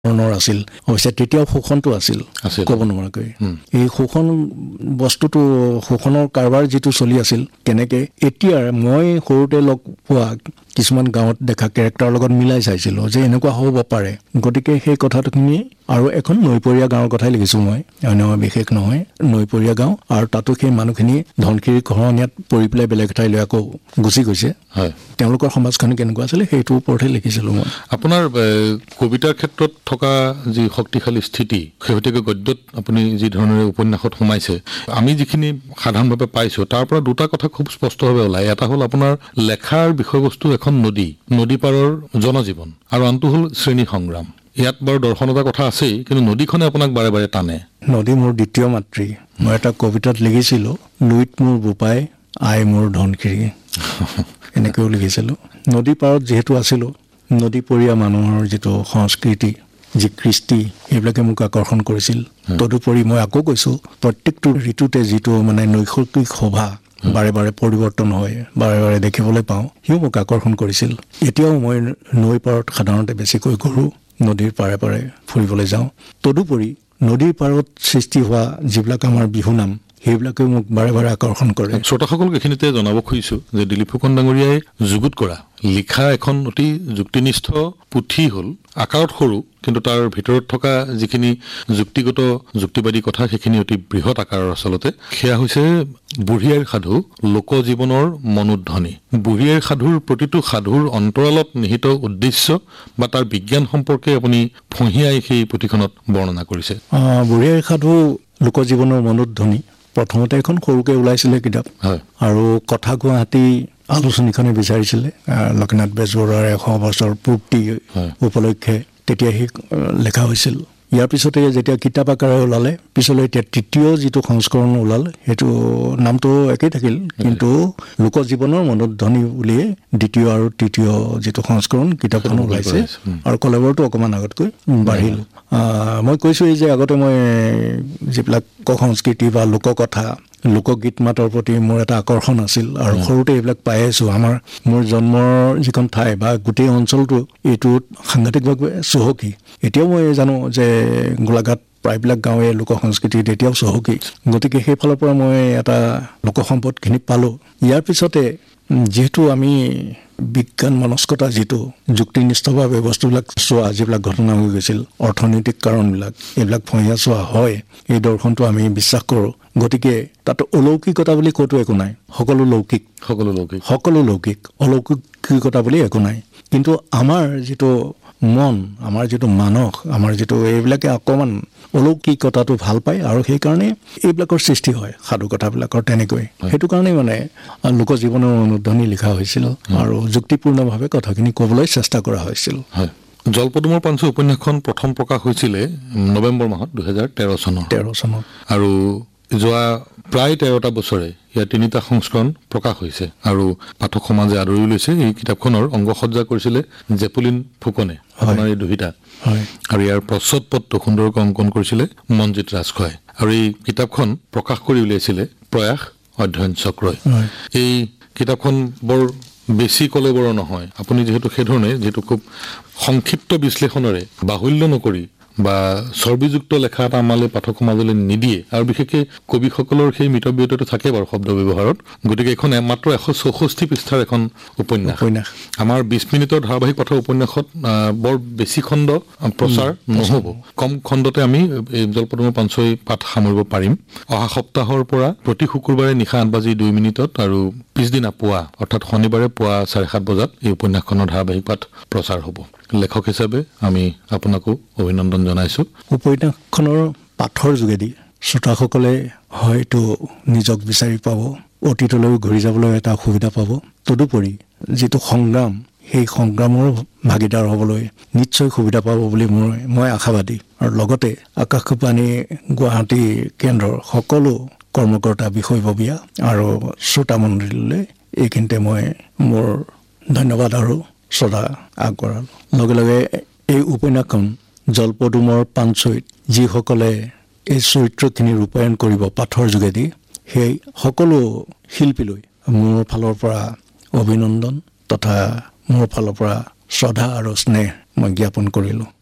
ধৰণৰ আছিল অৱশ্যে তেতিয়াও শোষণটো আছিল ক'ব নোৱাৰাকৈ এই শোষণ বস্তুটো শোষণৰ কাৰবাৰ যিটো চলি আছিল কেনেকে এতিয়া মই সৰুতে লগ পোৱা কিছুমান গাঁৱত দেখা কেৰেক্টাৰৰ লগত মিলাই চাইছিলোঁ যে এনেকুৱা হ'ব পাৰে গতিকে সেই কথাটোখিনি আৰু এখন নৈপৰীয়া গাঁৱৰ কথাই লিখিছোঁ মই অন্য বিশেষ নহয় নৈপৰীয়া গাঁও আৰু তাতো সেই মানুহখিনি ধনশিৰি ঘৰনিয়াত পৰি পেলাই বেলেগ ঠাইলৈ আকৌ গুচি গৈছে তেওঁলোকৰ সমাজখন কেনেকুৱা আছিলে সেইটোৰ ওপৰতহে লিখিছিলোঁ মই আপোনাৰ কবিতাৰ ক্ষেত্ৰত থকা যি শক্তিশালী স্থিতি শেহতীয়াকৈ গদ্যত আপুনি যি ধৰণেৰে উপন্যাসত সোমাইছে আমি যিখিনি সাধাৰণভাৱে পাইছোঁ তাৰ পৰা দুটা কথা খুব স্পষ্টভাৱে ওলায় এটা হ'ল আপোনাৰ লেখাৰ বিষয়বস্তু এখন নদী পাৰৰ জনজীৱন আৰু আনটো হ'ল শ্ৰেণী সংগ্ৰাম ইয়াত বাৰু দৰ্শনতাৰ কথা আছেই কিন্তু নদীখনে আপোনাক বাৰে বাৰে টানে নদী মোৰ দ্বিতীয় মাতৃ মই এটা কবিতাত লিখিছিলোঁ লুইত মোৰ বোপাই আই মোৰ ধনশিৰি এনেকৈও লিখিছিলোঁ নদী পাৰত যিহেতু আছিলোঁ নদীপৰীয়া মানুহৰ যিটো সংস্কৃতি যি কৃষ্টি সেইবিলাকে মোক আকৰ্ষণ কৰিছিল তদুপৰি মই আকৌ কৈছোঁ প্ৰত্যেকটো ঋতুতে যিটো মানে নৈসৰ্গিক শোভা বাৰে বাৰে পৰিৱৰ্তন হয় বাৰে বাৰে দেখিবলৈ পাওঁ সিও মোক আকৰ্ষণ কৰিছিল এতিয়াও মই নৈ পাৰত সাধাৰণতে বেছিকৈ ঘূৰোঁ নদীৰ পাৰে পাৰে ফুৰিবলৈ যাওঁ তদুপৰি নদীৰ পাৰত সৃষ্টি হোৱা যিবিলাক আমাৰ বিহুনাম সেইবিলাকেও মোক বাৰে বাৰে আকৰ্ষণ কৰে শ্ৰোতাসকলক এইখিনিতে জনাব খুজিছোঁ যে দিলীপ ফুকন ডাঙৰীয়াই যুগুত কৰা লিখা এখন অতি যুক্তিনিষ্ঠ পুথি হ'ল আকাৰত সৰু কিন্তু তাৰ ভিতৰত থকা যিখিনি যুক্তিগত যুক্তিবাদী কথা সেইখিনি অতি বৃহৎ আকাৰৰ আচলতে সেয়া হৈছে বুঢ়ী আইৰ সাধু লোকজীৱনৰ মনোধ্বনি বুঢ়ী আইৰ সাধুৰ প্ৰতিটো সাধুৰ অন্তৰালত নিহিত উদ্দেশ্য বা তাৰ বিজ্ঞান সম্পৰ্কে আপুনি ফঁহিয়াই সেই পুথিখনত বৰ্ণনা কৰিছে বুঢ়ী আইৰ সাধু লোকজীৱনৰ মনোধ্বনি প্ৰথমতে এখন সৰুকৈ ওলাইছিলে কিতাপ আৰু কথা গুৱাহাটী আলোচনীখনে বিচাৰিছিলে লক্ষ্মীনাথ বেজবৰুৱাৰ 100 বছৰ পূৰ্তি উপলক্ষে তেতিয়া সি লেখা হৈছিল ইয়াৰ পিছতে যেতিয়া কিতাপ আকাৰে ওলালে পিছলৈ এতিয়া তৃতীয় যিটো সংস্কৰণ ওলাল সেইটো নামটো একেই থাকিল কিন্তু লোকজীৱনৰ মনোধ্বনি বুলিয়ে দ্বিতীয় আৰু তৃতীয় যিটো সংস্কৰণ কিতাপখন ওলাইছে আৰু কলেবৰটো অকণমান আগতকৈ বাঢ়িল মই কৈছোঁ এই যে আগতে মই যিবিলাক সংস্কৃতি বা লোককথা লোকগীত মাতৰ প্ৰতি মোৰ এটা আকৰ্ষণ আছিল আৰু সৰুতে এইবিলাক পাই আছোঁ মোৰ জন্মৰ যিখন ঠাই বা গোটেই অঞ্চলটো এইটোত সাংঘাতিকভাৱে চহকী এতিয়াও মই জানো যে গোলাঘাট প্ৰায়বিলাক গাঁৱে লোক সংস্কৃতিত এতিয়াও চহকী গতিকে সেইফালৰ পৰা মই এটা লোকসম্পদখিনি পালোঁ ইয়াৰ পিছতে যিহেতু আমি বিজ্ঞান মনস্কতা যিটো যুক্তিনিষ্ঠভাৱে বস্তুবিলাক চোৱা যিবিলাক ঘটনা হৈ গৈছিল অৰ্থনৈতিক কাৰণবিলাক এইবিলাক ফঁহিয়া চোৱা হয় এই দৰ্শনটো আমি বিশ্বাস কৰোঁ গতিকে তাত অলৌকিকতা বুলি ক'তো একো নাই সকলো লৌকিক অলৌকিকতা বুলি একো নাই কিন্তু আমাৰ যিটো মন আমাৰ যিটো মানস আমাৰ যিটো এইবিলাকে অকণমান অলৌকিকতাটো ভাল পায় আৰু সেইকাৰণে এইবিলাকৰ সৃষ্টি হয় সাধু কথাবিলাকৰ তেনেকৈ সেইটো কাৰণেই মানে লোকজীৱনৰ অনুধ্বনি লিখা হৈছিল আৰু যুক্তিপূৰ্ণভাৱে কথাখিনি ক'বলৈ চেষ্টা কৰা হৈছিল জলপদুমৰ পাঞ্চু উপন্যাসখন প্ৰথম প্ৰকাশ হৈছিলে নৱেম্বৰ মাহত 2013 চনত আৰু যোৱা প্ৰায় 13টা বছৰে ইয়াৰ 3টা সংস্কৰণ প্ৰকাশ হৈছে আৰু পাঠক সমাজে আদৰি লৈছে এই কিতাপখনৰ অংগসজ্জা কৰিছিলে জেপুলিন ফুকনে আপোনাৰ এই দুহিতা আৰু ইয়াৰ প্ৰচ্ছদপটটো সুন্দৰকৈ অংকন কৰিছিলে মনজিত ৰাজখোৱাই আৰু এই কিতাপখন প্ৰকাশ কৰি উলিয়াইছিলে প্ৰয়াস অধ্যয়ন চক্ৰই এই কিতাপখন বৰ বেছি কলেবৰ নহয় আপুনি যিহেতু সেইধৰণে যিহেতু খুব সংক্ষিপ্ত বিশ্লেষণেৰে বাহুল্য নকৰি বা চৰ্বিযুক্ত লেখা এটা আমালৈ পাঠক সমাজলৈ নিদিয়ে আৰু বিশেষকৈ কবিসকলৰ সেই মিতব্যয়িতাটো থাকে বাৰু শব্দ ব্যৱহাৰত গতিকে এইখন মাত্ৰ 164 পৃষ্ঠাৰ এখন উপন্যাস আমাৰ 20 মিনিটৰ ধাৰাবাহিক পাঠৰ উপন্যাসত বৰ বেছি খণ্ড প্ৰচাৰ নহ'ব কম খণ্ডতে আমি এই জলপদুমৰ পাঞ্চুই পাঠ সামৰিব পাৰিম অহা সপ্তাহৰ পৰা প্ৰতি শুকুৰবাৰে নিশা 8:02 আৰু পিছদিনা পুৱা অৰ্থাৎ শনিবাৰে পুৱা 7:30 বজাত এই উপন্যাসখনৰ ধাৰাবাহিক পাঠ প্ৰচাৰ হ'ব লেখক হিচাপে আমি আপোনাকো অভিনন্দন জনাইছোঁ উপন্যাসখনৰ পাঠৰ যোগেদি শ্ৰোতাসকলে হয়তো নিজক বিচাৰি পাব অতীতলৈ ঘূৰি যাবলৈ এটা সুবিধা পাব তদুপৰি যিটো সংগ্ৰাম সেই সংগ্ৰামৰ ভাগিদাৰ হ'বলৈ নিশ্চয় সুবিধা পাব বুলি মই আশাবাদী আৰু লগতে আকাশবাণী গুৱাহাটী কেন্দ্ৰৰ সকলো কৰ্মকৰ্তা বিষয়ববীয়া আৰু শ্ৰোতা মণ্ডলীলৈ এইখিনিতে মই মোৰ ধন্যবাদ আৰু শ্ৰদ্ধা আগবঢ়ালোঁ লগে লগে এই উপন্যাসখন জলপদুমৰ পাঞ্চুইত যিসকলে এই চৰিত্ৰখিনি ৰূপায়ণ কৰিব পাঠৰ যোগেদি সেই সকলো শিল্পীলৈ মোৰ ফালৰ পৰা অভিনন্দন তথা মোৰ ফালৰ পৰা শ্ৰদ্ধা আৰু স্নেহ মই জ্ঞাপন কৰিলোঁ